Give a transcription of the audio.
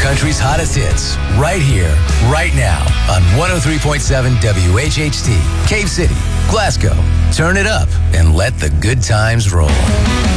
country's hottest hits right here, right now on 103.7 WHHT, Cave City, Glasgow. Turn it up and let the good times roll.